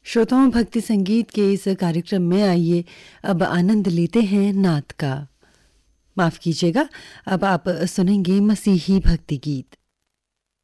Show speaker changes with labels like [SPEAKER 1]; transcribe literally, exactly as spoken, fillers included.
[SPEAKER 1] श्रोताओं, भक्ति संगीत के इस कार्यक्रम में आइए अब आनंद लेते हैं नात का। माफ कीजिएगा, अब आप सुनेंगे मसीही भक्ति गीत।